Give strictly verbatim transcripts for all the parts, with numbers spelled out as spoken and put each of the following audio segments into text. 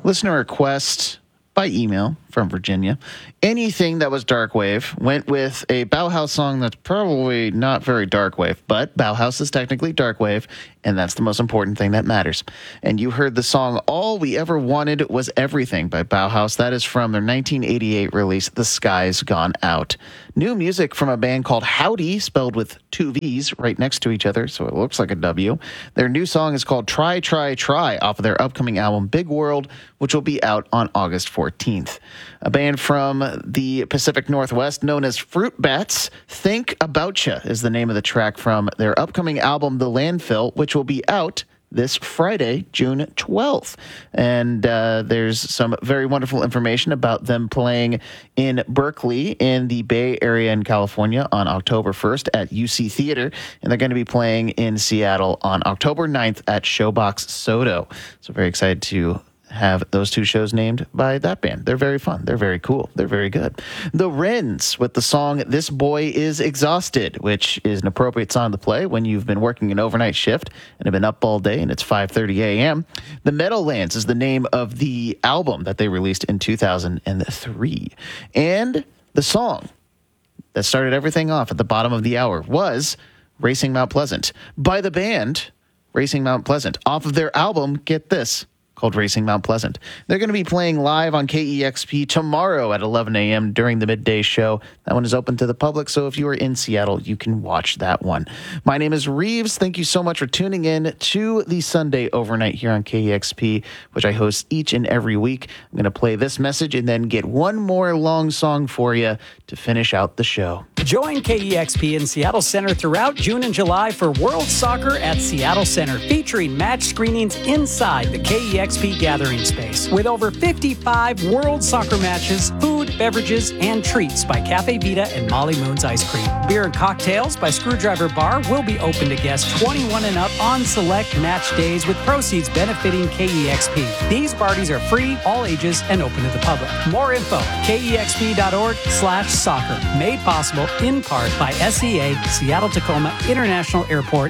listener request by email from Virginia. Anything that was darkwave went with a Bauhaus song that's probably not very darkwave, but Bauhaus is technically darkwave, and that's the most important thing that matters. And you heard the song All We Ever Wanted Was Everything by Bauhaus. That is from their nineteen eighty-eight release, The Sky's Gone Out. New music from a band called Howdy, spelled with two V's right next to each other, so it looks like a W. Their new song is called Try, Try, Try off of their upcoming album Big World, which will be out on August fourteenth. A band from the Pacific Northwest known as Fruit Bats, Think About Ya is the name of the track from their upcoming album The Landfill, which will be out this Friday, June twelfth. And uh, there's some very wonderful information about them playing in Berkeley in the Bay Area in California on October first at U C Theater. And they're going to be playing in Seattle on October ninth at Showbox Soto. So very excited to have those two shows named by that band. They're very fun. They're very cool. They're very good. The Wrens with the song This Boy Is Exhausted, which is an appropriate song to play when you've been working an overnight shift and have been up all day and it's five thirty a.m. The Meadowlands is the name of the album that they released in two thousand three. And the song that started everything off at the bottom of the hour was Racing Mount Pleasant by the band Racing Mount Pleasant off of their album, get this, called Racing Mount Pleasant. They're going to be playing live on K E X P tomorrow at eleven a.m. during the midday show. That one is open to the public, so if you are in Seattle, you can watch that one. My name is Reeves. Thank you so much for tuning in to the Sunday Overnight here on K E X P, which I host each and every week. I'm going to play this message and then get one more long song for you to finish out the show. Join K E X P in Seattle Center throughout June and July for World Soccer at Seattle Center, featuring match screenings inside the K E X P gathering space. With over fifty-five World Soccer matches, food, beverages, and treats by Cafe Vita and Molly Moon's Ice Cream. Beer and cocktails by Screwdriver Bar will be open to guests twenty-one and up on select match days, with proceeds benefiting K E X P. These parties are free, all ages, and open to the public. More info, kexp.org slash soccer. Made possible in part by S E A, Seattle Tacoma International Airport,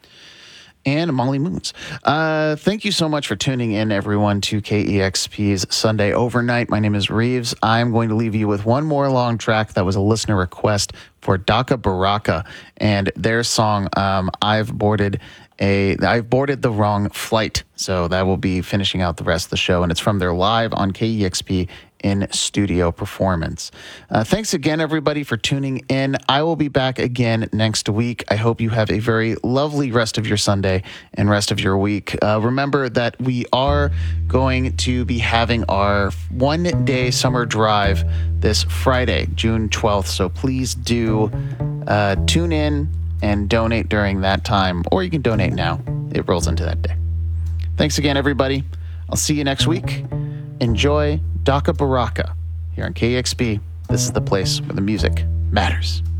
and Molly Moons. Uh, thank you so much for tuning in, everyone, to K E X P's Sunday Overnight. My name is Reeves. I'm going to leave you with one more long track that was a listener request for Daka Baraka and their song, um, I've boarded a, I've boarded the wrong flight. So that will be finishing out the rest of the show, and it's from their live on K E X P in studio performance. Uh, thanks again, everybody, for tuning in. I will be back again next week. I hope you have a very lovely rest of your Sunday and rest of your week. Uh, remember that we are going to be having our one-day summer drive this Friday, June twelfth. So please do uh, tune in and donate during that time, or you can donate now. It rolls into that day. Thanks again, everybody. I'll see you next week. Enjoy Daka Baraka here on K E X P. This is the place where the music matters.